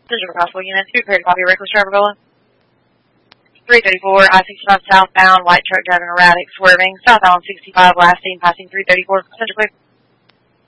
Central Gospel Unit, 2 prepared to copy reckless driver going. 334, I-65 southbound, white truck driving erratic, swerving, southbound 65, last seen passing 334, Central clear.